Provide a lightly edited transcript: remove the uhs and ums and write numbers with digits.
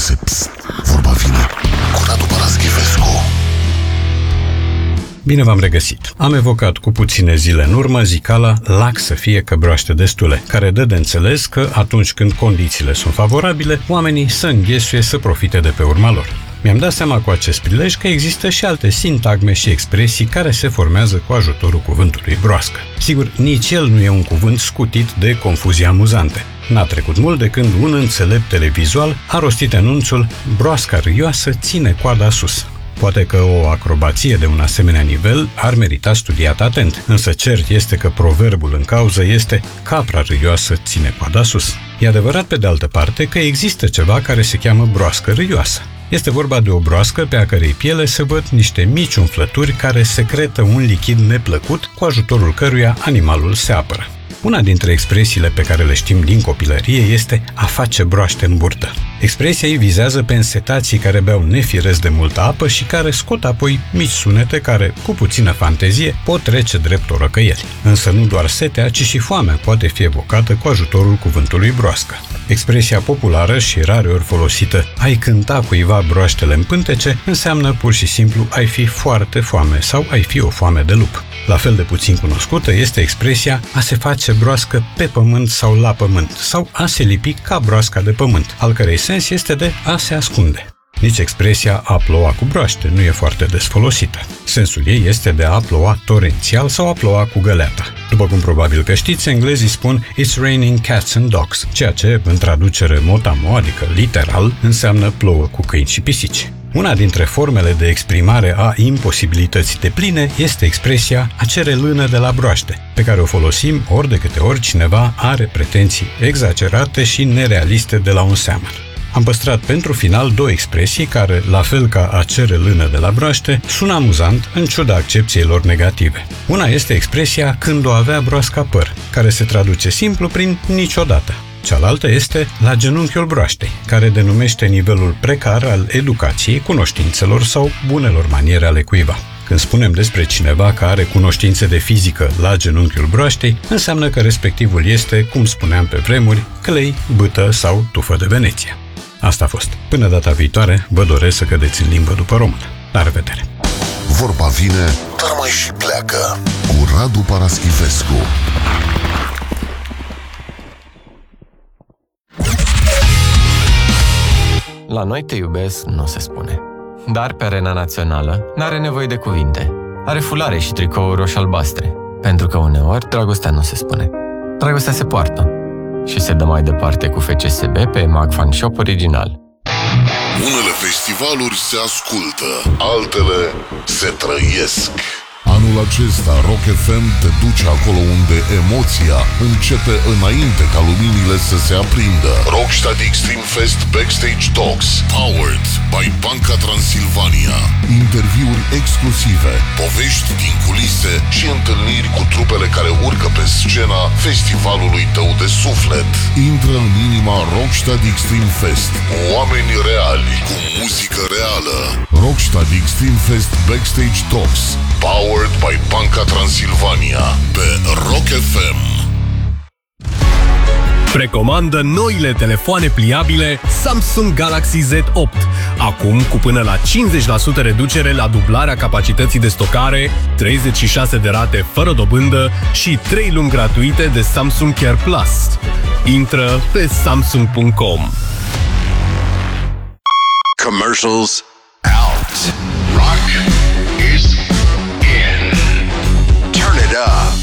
serioase. Psst, vorba vine cu Radu Paraschivescu. Bine v-am regăsit. Am evocat cu puține zile în urmă zicala lac să fie că broaște destule, care dă de înțeles că atunci când condițiile sunt favorabile, oamenii să înghesuie să profite de pe urma lor. Mi-am dat seama cu acest prilej că există și alte sintagme și expresii care se formează cu ajutorul cuvântului broască. Sigur, nici el nu e un cuvânt scutit de confuzii amuzante. N-a trecut mult de când un înțelept televizual a rostit anunțul "broasca râioasă ține coada sus". Poate că o acrobație de un asemenea nivel ar merita studiat atent, însă cert este că proverbul în cauză este "capra râioasă ține coada sus". E adevărat pe de altă parte că există ceva care se cheamă broască râioasă. Este vorba de o broască pe a cărei piele se văd niște mici umflături care secretă un lichid neplăcut cu ajutorul căruia animalul se apără. Una dintre expresiile pe care le știm din copilărie este a face broaște în burtă. Expresia ei vizează pe însetații care beau nefiresc de multă apă și care scot apoi mici sunete care, cu puțină fantezie, pot trece drept orăcăieli. Însă nu doar setea, ci și foamea poate fi evocată cu ajutorul cuvântului broască. Expresia populară și rareori folosită "ai cânta cuiva broaștele în pântece" înseamnă pur și simplu ai fi foarte foame sau ai fi o foame de lup. La fel de puțin cunoscută este expresia a se face broască pe pământ sau la pământ sau a se lipi ca broasca de pământ, al cărei sens este de a se ascunde. Nici expresia a ploua cu broaște nu e foarte des folosită. Sensul ei este de a ploua torențial sau a ploua cu găleata. După cum probabil că știți, englezii spun "It's raining cats and dogs", ceea ce, în traducere mot-a-mot, adică literal, înseamnă plouă cu câini și pisici. Una dintre formele de exprimare a imposibilității depline este expresia a cere lână de la broaște, pe care o folosim ori de câte ori cineva are pretenții exagerate și nerealiste de la un seamăn. Am păstrat pentru final două expresii care, la fel ca a cere lână de la broaște, sună amuzant în ciuda accepției lor negative. Una este expresia când o avea broasca păr, care se traduce simplu prin niciodată. Cealaltă este la genunchiul broaștei, care denumește nivelul precar al educației, cunoștințelor sau bunelor maniere ale cuiva. Când spunem despre cineva care are cunoștințe de fizică la genunchiul broaștei, înseamnă că respectivul este, cum spuneam pe vremuri, clei, bâtă sau tufă de Veneția. Asta a fost. Până data viitoare, vă doresc să cădeți în limbă după română. La revedere! Vorba vine, dar mai și pleacă cu Radu Paraschivescu. La noi te iubesc nu se spune. Dar pe arena națională n-are nevoie de cuvinte. Are fulare și tricouri roșii-albastre. Pentru că uneori dragostea nu se spune. Dragostea se poartă. Și se dă mai departe cu FCSB pe Mag Fan Shop original. Unele festivaluri se ascultă, altele se trăiesc. Anul acesta Rock FM te duce acolo unde emoția începe înainte ca luminile să se aprindă. Rocksteady Extreme Fest Backstage Talks, powered by Banca Transilvania. Interviuri exclusive, povești din culise și întâlniri cu trupele care urcă pe scena festivalului tău de suflet. Intră în inima Rocksteady Extreme Fest. Oameni reali cu muzică reală. Rocksteady Extreme Fest Backstage Talks, powered by Banca Transilvania pe Rock FM. Precomandă noile telefoane pliabile Samsung Galaxy Z8. Acum cu până la 50% reducere la dublarea capacității de stocare, 36 de rate fără dobândă și 3 luni gratuite de Samsung Care Plus. Intră pe samsung.com. Commercials